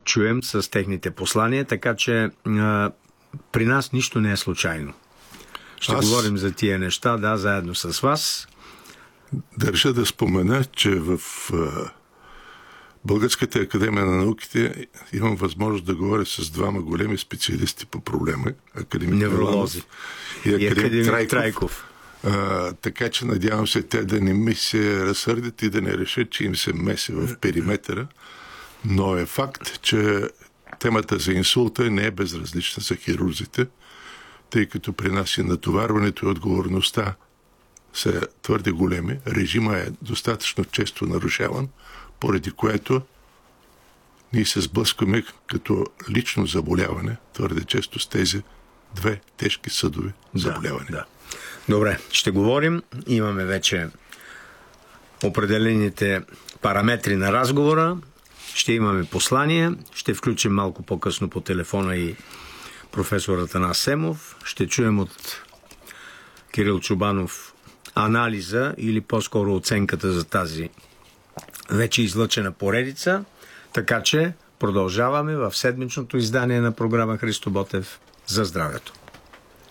чуем с техните послания, така че при нас нищо не е случайно. Ще говорим за тия неща, да, заедно с вас. Държа да спомена, че в Българската академия на науките имам възможност да говоря с двама големи специалисти по проблема. Академик невролози и академик Трайков. Така че надявам се те да не ми се разсърдят и да не решат, че им се меси в периметъра. Но е факт, че темата за инсулта не е безразлична за хирурзите, тъй като при нас и натоварването и отговорността са твърде големи. Режима е достатъчно често нарушаван, поради което ние се сблъскваме като лично заболяване твърде често с тези две тежки съдови заболявания. Да. Добре, ще говорим. Имаме вече определените параметри на разговора. Ще имаме послания. Ще включим малко по-късно по телефона и професор Атанас Семов. Ще чуем от Кирил Чубанов анализа или по-скоро оценката за тази вече излъчена поредица. Така че продължаваме в седмичното издание на програма Христо Ботев за здравето.